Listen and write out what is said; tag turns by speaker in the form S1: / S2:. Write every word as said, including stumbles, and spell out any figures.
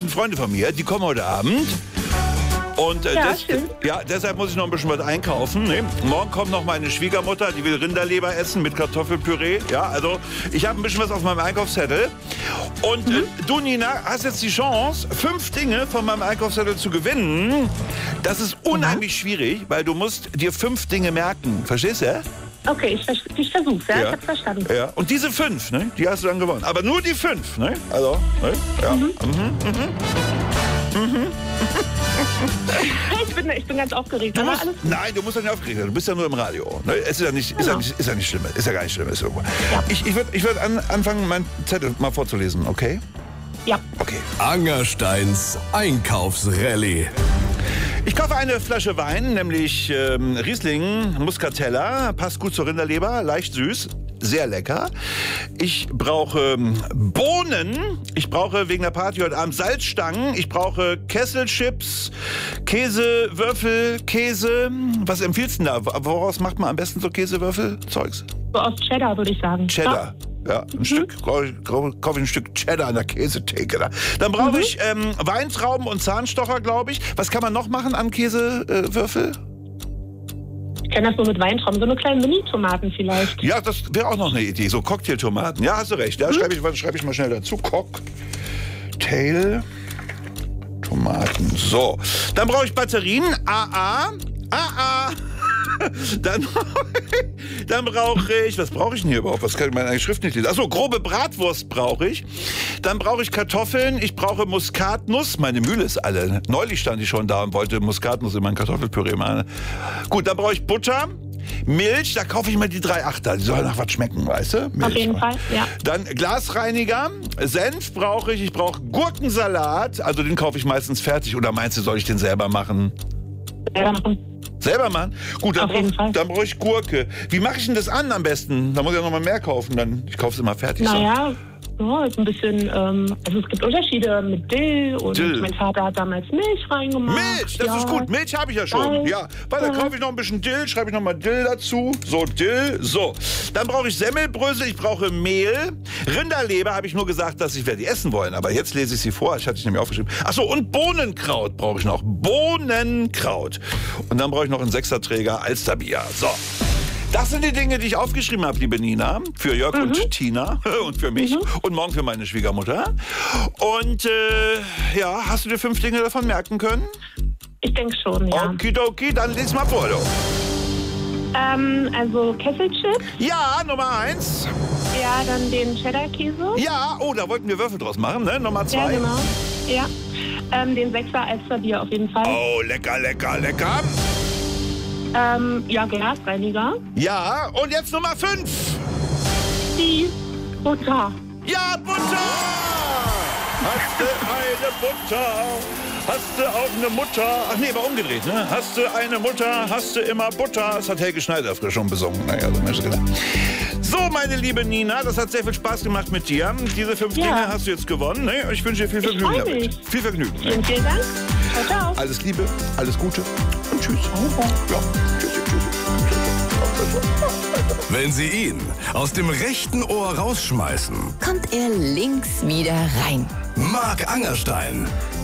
S1: sind Freunde von mir, die kommen heute Abend. Und äh,
S2: Ja,
S1: des,
S2: schön.
S1: ja, deshalb muss ich noch ein bisschen was einkaufen. Ne? Morgen kommt noch meine Schwiegermutter, die will Rinderleber essen mit Kartoffelpüree. Ja, also ich habe ein bisschen was auf meinem Einkaufszettel. Und
S2: Mhm.
S1: äh, du, Nina, hast jetzt die Chance, fünf Dinge von meinem Einkaufszettel zu gewinnen. Das ist unheimlich schwierig, weil du musst dir fünf Dinge merken. Verstehst du?
S2: Okay, ich, vers- ich versuch's, ja, ich hab's verstanden.
S1: Ja. Und diese fünf, ne, die hast du dann gewonnen. Aber nur die fünf, ne? Also, ne? Ja. Mhm. Mhm. Mhm.
S2: Ich bin, ich bin ganz aufgeregt.
S1: Du
S2: aber
S1: musst,
S2: alles
S1: nein, du musst ja nicht aufgeregt sein. Du bist ja nur im Radio. Ne? Es ist ja nicht, ist ja
S2: Genau.
S1: nicht, ist ja nicht schlimm. Ist ja gar nicht schlimm. Ist irgendwo.
S2: Ja.
S1: Ich, ich würde ich würd an, anfangen, meinen Zettel mal vorzulesen, okay?
S2: Ja.
S1: Okay.
S3: Angersteins Einkaufsrallye.
S1: Ich kaufe eine Flasche Wein, nämlich ähm, Riesling Muscatella. Passt gut zur Rinderleber, leicht süß. Sehr lecker. Ich brauche ähm, Bohnen. Ich brauche wegen der Party heute Abend Salzstangen. Ich brauche Kesselchips, Käsewürfel, Käse. Was empfiehlst du denn da? Woraus macht man am besten so Käsewürfel-Zeugs?
S2: So aus Cheddar, würde ich sagen.
S1: Cheddar. Ja, ein Stück, kaufe ich, kaufe ich ein Stück Cheddar an der Käsetheke da. Dann brauche ich ähm, Weintrauben und Zahnstocher, glaube ich. Was kann man noch machen an Käsewürfel?
S2: Ich kenne das nur mit Weintrauben, so eine kleine Mini-Tomaten vielleicht.
S1: Ja, das wäre auch noch eine Idee. So Cocktailtomaten. Ja, hast du recht. Ja, schreibe ich, schreib ich mal schnell dazu. Cocktail Tomaten. So. Dann brauche ich Batterien. A A. A A. Dann, dann brauche ich, was brauche ich denn hier überhaupt? Was kann ich meine Schrift nicht lesen? Achso, grobe Bratwurst brauche ich. Dann brauche ich Kartoffeln. Ich brauche Muskatnuss. Meine Mühle ist alle. Neulich stand ich schon da und wollte Muskatnuss in mein Kartoffelpüree machen. Gut, dann brauche ich Butter. Milch, da kaufe ich mal die drei Achter. Die soll nach was schmecken, weißt du? Milch.
S2: Auf jeden Fall, ja.
S1: Dann Glasreiniger. Senf brauche ich. Ich brauche Gurkensalat. Also den kaufe ich meistens fertig. Oder meinst du, soll ich den selber machen?
S2: Selber machen.
S1: Selber machen? Gut, dann
S2: Auf jeden
S1: brauch,
S2: Fall.
S1: dann brauche ich Gurke. Wie mache ich denn das an am besten? Da muss ich ja noch mal mehr kaufen. Dann, ich kaufe es immer fertig. so.
S2: Naja, ja, ist ein bisschen, ähm, also es gibt Unterschiede mit Dill und
S1: Dill.
S2: mein Vater hat damals Milch reingemacht.
S1: Milch, das
S2: ja.
S1: ist gut. Milch habe ich ja schon.
S2: Salz.
S1: Ja, weil dann
S2: Ja.
S1: kaufe ich noch ein bisschen Dill, schreibe ich noch mal Dill dazu. So, Dill, so. Dann brauche ich Semmelbrösel, ich brauche Mehl. Rinderleber habe ich nur gesagt, dass ich werde die essen wollen. Aber jetzt lese ich sie vor. Ich hatte sie nämlich aufgeschrieben. Achso, und Bohnenkraut brauche ich noch. Bohnenkraut. Und dann brauche ich noch einen Sechserträger Alsterbier. So. Das sind die Dinge, die ich aufgeschrieben habe, liebe Nina, für Jörg
S2: Mhm.
S1: und Tina und für mich und morgen für meine Schwiegermutter. Und äh, ja, hast du dir fünf Dinge davon merken können?
S2: Ich denke schon, ja.
S1: Okidoki, dann lies mal vor, du.
S2: Ähm, also Kesselchips,
S1: Ja, Nummer eins.
S2: ja, dann den Cheddar-Käse.
S1: Ja, oh, da wollten wir Würfel draus machen, ne? Nummer
S2: Ja,
S1: zwei.
S2: genau. Ja. Ähm, den Sechser Alsterbier auf jeden Fall.
S1: Oh, lecker, lecker, lecker.
S2: Ähm, ja, Glasreiniger.
S1: Ja, und jetzt Nummer fünf.
S2: Die Butter.
S1: Ja, Butter! Hast du eine Butter? Hast du auch eine Mutter? Ach nee, war umgedreht, ne? Hast du eine Mutter? Hast du immer Butter? Das hat Helge Schneider früher schon besungen. Naja, so Mensch, genau. So, meine liebe Nina, das hat sehr viel Spaß gemacht mit dir. Diese fünf
S2: Ja.
S1: Dinge hast du jetzt gewonnen. Ne? Ich wünsche dir viel Vergnügen
S2: freu
S1: damit.
S2: mich.
S1: Viel Vergnügen. Ne?
S2: Vielen, vielen Dank. Ciao, ciao.
S1: Alles Liebe, alles Gute und tschüss. Ja, tschüssi, tschüssi.
S3: Wenn Sie ihn aus dem rechten Ohr rausschmeißen,
S4: Kommt er links wieder rein.
S3: Marc Angerstein